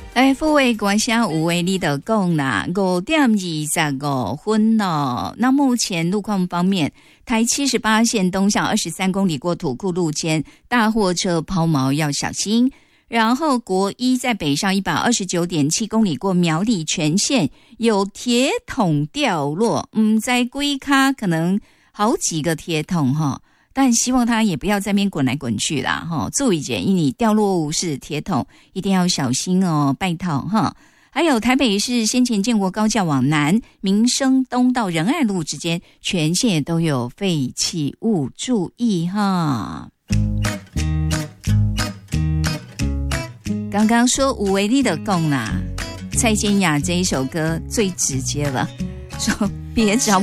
来，各位观众有话你就讲啦，5点25分了。那目前路况方面，台78线东向23公里过土库路间，大货车抛锚要小心。然后国一在北上129.7公里过苗栗全线，有铁桶掉落，在龟咖可能好几个铁桶哈。但希望他也不要在那边滚来滚去啦，注意一点，因为掉落物是铁桶，一定要小心哦，拜托哈。还有台北市先前建国高架往南，民生东到仁爱路之间，全线也都有废弃物，注意哈。刚刚说无为力的供啦，蔡健雅这一首歌最直接了，说别找